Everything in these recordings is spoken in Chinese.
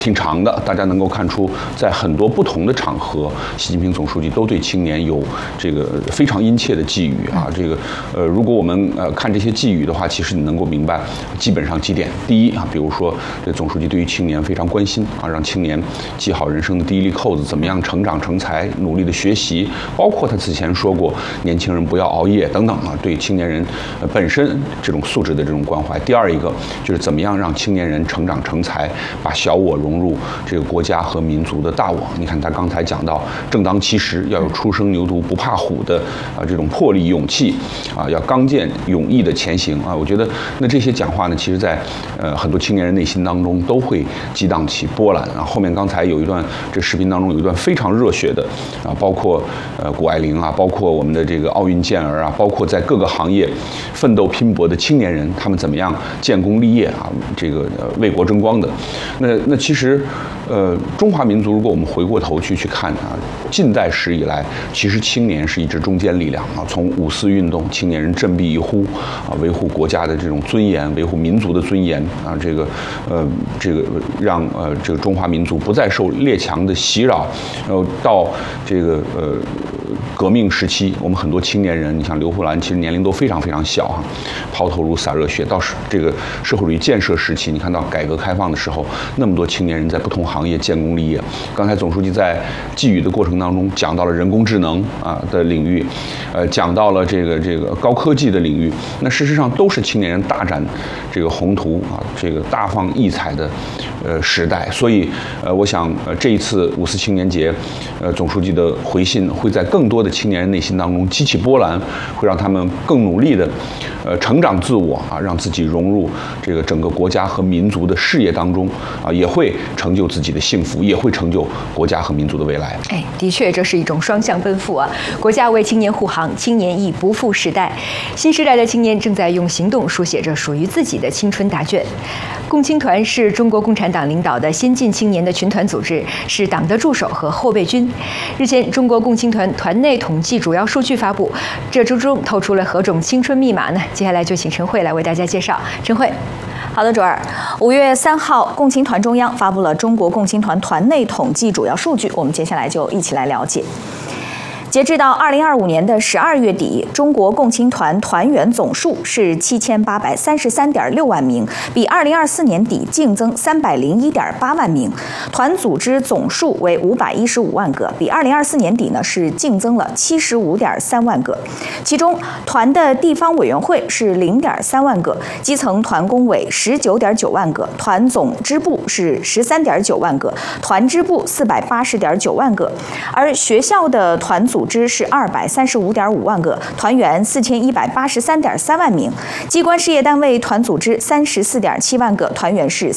挺长的，大家能够看出，在很多不同的场合，习近平总书记都对青年有这个非常殷切的寄语啊。这个如果我们看这些寄语的话，其实你能够明白，基本上几点。第一啊，比如说这总书记对于青年非常关心啊，让青年系好人生的第一粒扣子，怎么样成长成才，努力的学习，包括他此前说过，年轻人不要熬夜等等啊，对青年人本身这种素质的这种关怀。第二一个就是怎么样让青年人成长成才，把小我融入这个国家和民族的大我。你看他刚才讲到正当其时，要有初生牛犊不怕虎的这种魄力勇气啊，要刚健勇毅的前行啊。我觉得那这些讲话呢，其实在很多青年人内心当中都会激荡起波澜啊。后面刚才有一段这视频当中有一段非常热血的啊，包括谷爱凌啊，包括我们的这个奥运健儿啊，包括在各个行业奋斗拼搏的青年人，他们怎么样建功立业啊，这个为国争光的。那其实，中华民族，如果我们回过头去看啊，近代史以来，其实青年是一支中坚力量啊。从五四运动，青年人振臂一呼啊，维护国家的这种尊严，维护民族的尊严啊，这个让这个中华民族不再受列强的袭扰，到这个革命时期，我们很多青年人，你像刘胡兰，其实年龄都非常非常小哈，抛头颅洒热血。到这个社会主义建设时期，你看到改革开放的时候，那么多青年人在不同行业建功立业。刚才总书记在寄语的过程当中讲到了人工智能的领域，讲到了这个高科技的领域。那事实上都是青年人大展这个宏图啊，这个大放异彩的时代。所以我想这一次5·4青年节，总书记的回信会在更多的青年人内心当中激起波澜，会让他们更努力的成长自我啊，让自己融入这个整个国家和民族的事业当中啊，也会成就自己的幸福，也会成就国家和民族的未来。 的确，这是一种双向奔赴啊！国家为青年护航，青年亦不负时代。新时代的青年正在用行动书写着属于自己的青春答卷。共青团是中国共产党领导的先进青年的群团组织，是党的助手和后备军。日前，中国共青团团内统计主要数据发布，这之中透出了何种青春密码呢？接下来就请陈慧来为大家介绍。陈慧。 好的，卓儿，5月3号，共青团中央发布了中国共青团团内统计主要数据，我们接下来就一起来了解。截至到2025年的12月底，中国共青团团员总数是7833.6万名，比2024年底净增301.8万名。团组织总数为515万个，比2024年底呢是净增了75.3万个。其中，团的地方委员会是0.3万个，基层团工委19.9万个，团总支部是13.9万个，团支部480.9万个，而学校的团组织是235.5万个，团员4183.3万名，机关事业单位团组织34.7万个，团员是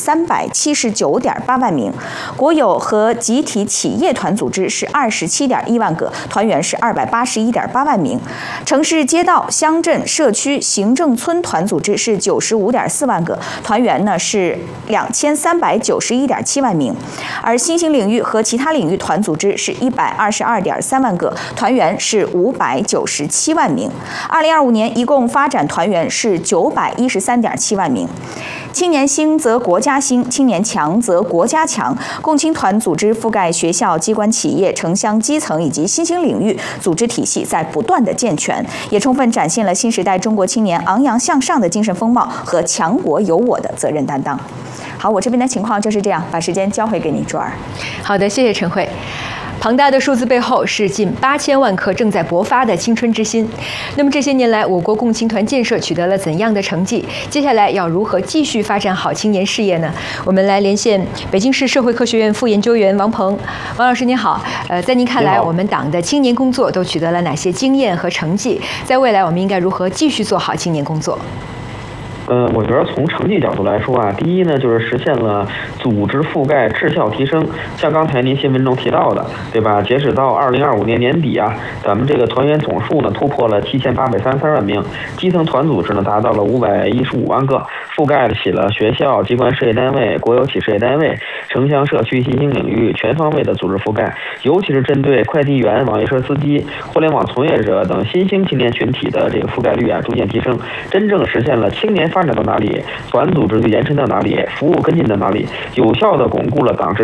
379.8万名，国有和集体企业团组织是27.1万个，团员是281.8万名，城市街道、乡镇、社区、行政村团组织是95.4万个，团员呢是2391.7万名，而新兴领域和其他领域团组织是122.3万个，团员是597万名。2025年一共发展团员是913.7万名。青年兴则国家兴，青年强则国家强。共青团组织覆盖学校、机关、企业、城乡基层以及新兴领域，组织体系在不断的健全，也充分展现了新时代中国青年昂扬向上的精神风貌和强国有我的责任担当。好，我这边的情况就是这样，把时间交回给你，卓儿。 好的，谢谢陈慧。庞大的数字背后是近8000万颗正在勃发的青春之心。那么这些年来，我国共青团建设取得了怎样的成绩？接下来要如何继续发展好青年事业呢？我们来连线北京市社会科学院副研究员王鹏。王老师您好，在您看来，我们党的青年工作都取得了哪些经验和成绩？在未来，我们应该如何继续做好青年工作？ 我觉得从成绩角度来说啊，第一呢，就是实现了组织覆盖质效提升。像刚才您新闻中提到的，对吧？截止到2025年年底啊，咱们这个团员总数呢突破了7833万名，基层团组织呢达到了515万个，覆盖起了学校、机关事业单位、国有企事业单位、城乡社区新兴领域全方位的组织覆盖。尤其是针对快递员、网约车司机、互联网从业者等新兴青年群体的这个覆盖率啊逐渐提升，真正实现了青年发展到哪里，团组织就延伸到哪里，服务跟进到哪里，有效地巩固了党治